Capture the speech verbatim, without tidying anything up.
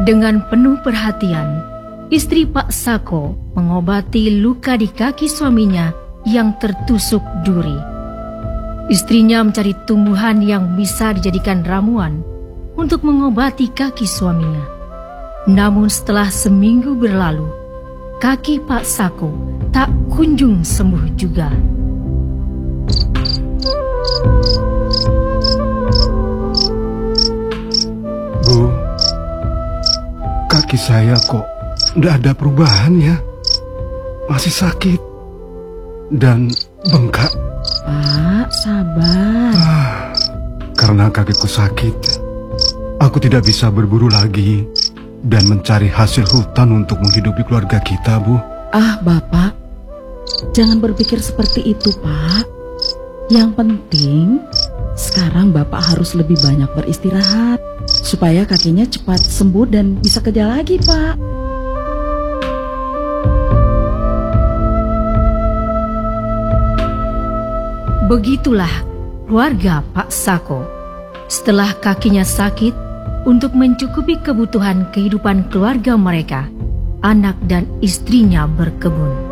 Dengan penuh perhatian, istri Pak Sako mengobati luka di kaki suaminya yang tertusuk duri. Istrinya mencari tumbuhan yang bisa dijadikan ramuan untuk mengobati kaki suaminya. Namun setelah seminggu berlalu, kaki Pak Sako tak kunjung sembuh juga. Bu, kaki saya kok tidak ada perubahannya. Masih sakit dan bengkak. Pak, sabar. Ah, karena kakiku sakit, aku tidak bisa berburu lagi dan mencari hasil hutan untuk menghidupi keluarga kita, Bu. Ah, Bapak, jangan berpikir seperti itu, Pak. Yang penting, sekarang Bapak harus lebih banyak beristirahat supaya kakinya cepat sembuh dan bisa kerja lagi, Pak. Begitulah keluarga Pak Sako. Setelah kakinya sakit, untuk mencukupi kebutuhan kehidupan keluarga mereka, anak dan istrinya berkebun.